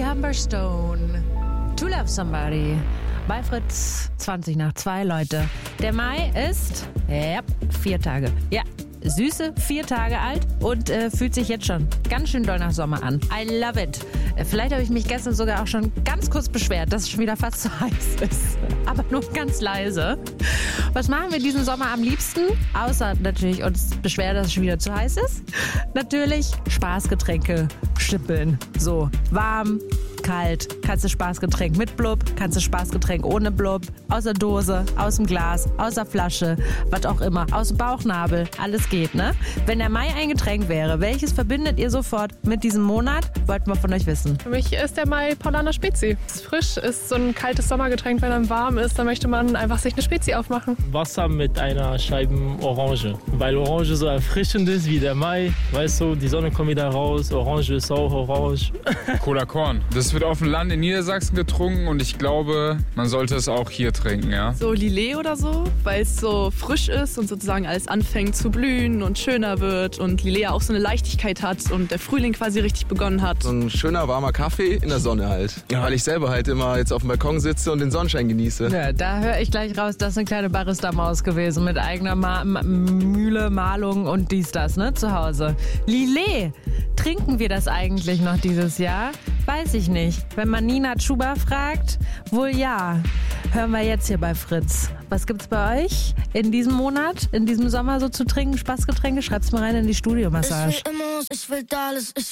Lumberstone. To Love Somebody. Bei Fritz, 2:20, Leute. Der Mai ist, 4 Tage. Ja, süße 4 Tage alt und fühlt sich jetzt schon ganz schön doll nach Sommer an. I love it. Vielleicht habe ich mich gestern sogar auch schon ganz kurz beschwert, dass es schon wieder fast zu heiß ist. Aber nur ganz leise. Was machen wir diesen Sommer am liebsten? Außer natürlich uns beschweren, dass es schon wieder zu heiß ist. Natürlich Spaßgetränke schnippeln. So, warm, kalt, kannst du Spaßgetränk mit Blub, kannst du Spaßgetränk ohne Blub, aus der Dose, aus dem Glas, aus der Flasche, was auch immer, aus dem Bauchnabel, alles geht, ne? Wenn der Mai ein Getränk wäre, welches verbindet ihr sofort mit diesem Monat? Wollten wir von euch wissen. Für mich ist der Mai Paulaner Spezi. Ist frisch, ist so ein kaltes Sommergetränk, wenn einem warm ist, dann möchte man einfach sich eine Spezi aufmachen. Wasser mit einer Scheibe Orange, weil Orange so erfrischend ist wie der Mai. Weißt du, die Sonne kommt wieder raus, Orange ist auch orange. Cola Korn. Das wird auf dem Land in Niedersachsen getrunken und ich glaube, man sollte es auch hier trinken, ja. So Lillet oder so, weil es so frisch ist und sozusagen alles anfängt zu blühen und schöner wird und Lillet ja auch so eine Leichtigkeit hat und der Frühling quasi richtig begonnen hat. So ein schöner, warmer Kaffee in der Sonne halt. Ja. Weil ich selber halt immer jetzt auf dem Balkon sitze und den Sonnenschein genieße. Ja, da höre ich gleich raus, das ist eine kleine Barista-Maus gewesen mit eigener Mühle, Malung und dies, das, ne, zu Hause. Lillet, trinken wir das eigentlich noch dieses Jahr? Weiß ich nicht. Wenn man Nina Chuba fragt, wohl ja. Hören wir jetzt hier bei Fritz. Was gibt's bei euch in diesem Monat, in diesem Sommer so zu trinken? Spaßgetränke? Schreibt's mal rein in die Studiomassage. Ich will alles,